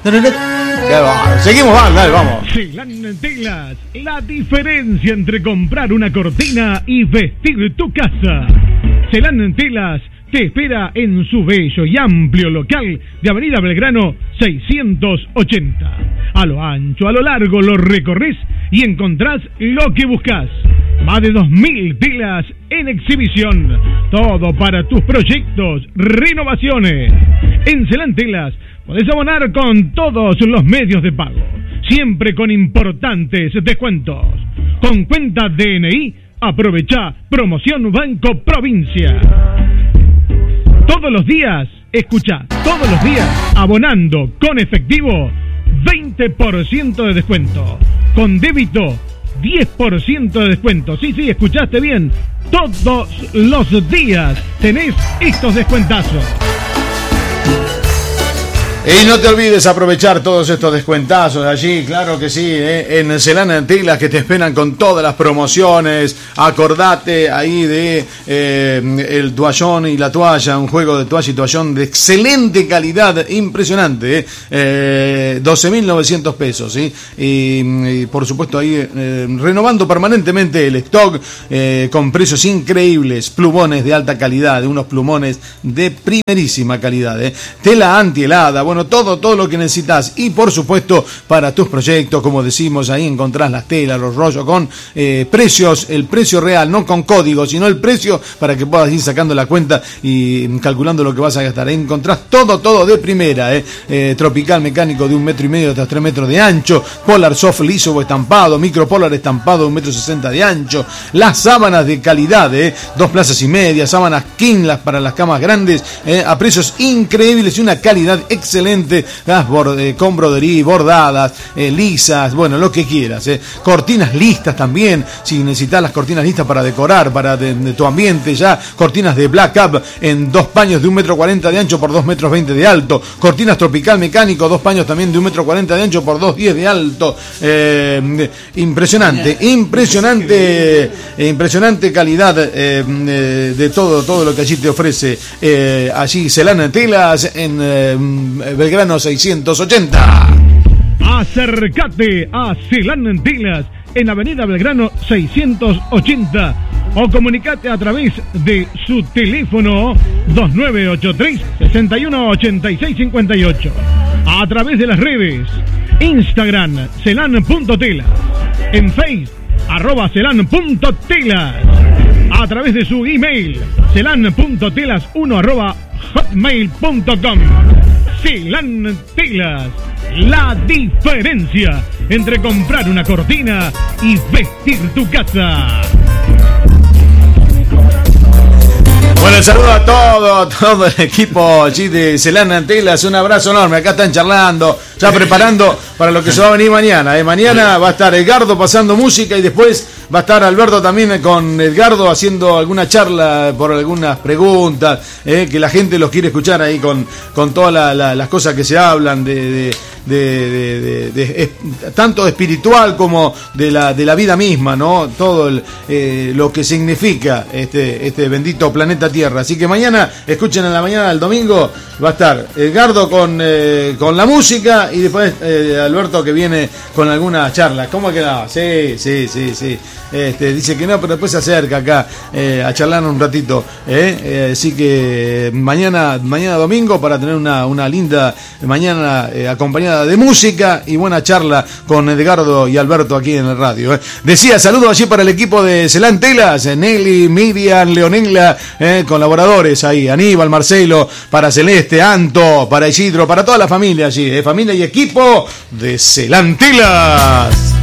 Seguimos, dale, vamos. Celan Telas, la diferencia entre comprar una cortina y vestir tu casa. Celan Telas te espera en su bello y amplio local de Avenida Belgrano 680. A lo ancho, a lo largo lo recorres y encontrás lo que buscas. Más de 2.000 telas en exhibición. Todo para tus proyectos, renovaciones. En Celan Telas podés abonar con todos los medios de pago, siempre con importantes descuentos. Con cuenta DNI, aprovechá promoción Banco Provincia. Todos los días, escuchá, todos los días, abonando con efectivo, 20% de descuento. Con débito, 10% de descuento. Sí, escuchaste bien. Todos los días tenés estos descuentazos. Y no te olvides aprovechar todos estos descuentazos allí, claro que sí, en Celan Telas, que te esperan con todas las promociones. Acordate ahí de el toallón y la toalla, un juego de toalla y toallón de excelente calidad, impresionante, 12.900 pesos, ¿sí? Y por supuesto ahí renovando permanentemente el stock, con precios increíbles, plumones de alta calidad, unos plumones de primerísima calidad, tela antihelada, bueno, todo lo que necesitas. Y por supuesto para tus proyectos, como decimos, ahí encontrás las telas, los rollos con precios, el precio real, no con código, sino el precio para que puedas ir sacando la cuenta y calculando lo que vas a gastar. Encontrás todo de primera, tropical mecánico de 1,5 metros hasta 3 metros de ancho, polar soft liso o estampado, micro polar estampado de 1,60 metros de ancho, las sábanas de calidad, 2 plazas y media, sábanas king para las camas grandes, a precios increíbles y una calidad excelente, con brodería, bordadas, lisas, bueno, lo que quieras, cortinas listas también, si necesitas las cortinas listas para decorar, para de tu ambiente, ya cortinas de Black Up en 2 paños de 1,40 metros de ancho por 2,20 metros de alto, cortinas tropical mecánico, 2 paños también de 1,40 metros de ancho por 2,10 de alto, impresionante calidad de todo lo que allí te ofrece, allí Celan Telas en Belgrano 680. Acércate a Celan Telas en Avenida Belgrano 680 o comunicate a través de su teléfono 2983 618658, a través de las redes Instagram celan.telas, en Facebook @celan.telas, a través de su email celan.telas1@hotmail.com. Celan Telas, la diferencia entre comprar una cortina y vestir tu casa. Bueno, saludo a todo el equipo allí de Celan Telas, un abrazo enorme. Acá están charlando, ya preparando para lo que se va a venir mañana. Mañana va a estar Edgardo pasando música y después va a estar Alberto también con Edgardo haciendo alguna charla por algunas preguntas, que la gente los quiere escuchar ahí con todas las cosas que se hablan de tanto espiritual como de la vida misma, ¿no? Todo lo que significa este bendito planeta Tierra. Así que mañana, escuchen, en la mañana del domingo va a estar Edgardo con la música y después Alberto, que viene con alguna charla. ¿Cómo quedaba? Sí. Dice que no, pero después se acerca acá a charlar un ratito, así que mañana domingo, para tener una linda mañana acompañada de música y buena charla con Edgardo y Alberto aquí en el radio. Decía, saludos allí para el equipo de Celan Telas, Nelly, Miriam, Leonela, colaboradores ahí, Aníbal, Marcelo, para Celeste, Anto, para Isidro, para toda la familia allí, familia y equipo de Celan Telas.